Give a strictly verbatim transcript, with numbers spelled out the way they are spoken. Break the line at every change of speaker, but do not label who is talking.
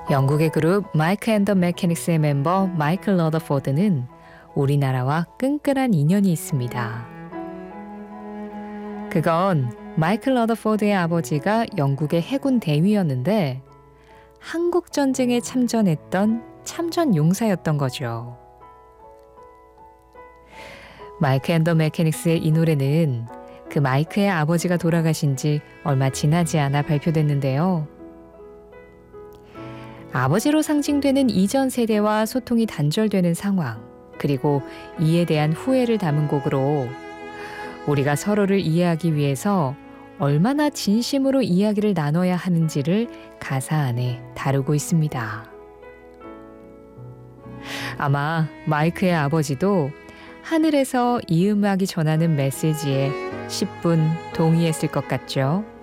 영국의 그룹 마이크 앤 더 메케닉스의 멤버 마이클 러더포드는 우리나라와 끈끈한 인연이 있습니다. 그건 마이클 러더포드의 아버지가 영국의 해군 대위였는데 한국 전쟁에 참전했던 참전 용사였던 거죠. 마이크 앤 더 메케닉스의 이 노래는 그 마이크의 아버지가 돌아가신 지 얼마 지나지 않아 발표됐는데요. 아버지로 상징되는 이전 세대와 소통이 단절되는 상황, 그리고 이에 대한 후회를 담은 곡으로 우리가 서로를 이해하기 위해서 얼마나 진심으로 이야기를 나눠야 하는지를 가사 안에 다루고 있습니다. 아마 마이크의 아버지도 하늘에서 이 음악이 전하는 메시지에 십 분 동의했을 것 같죠.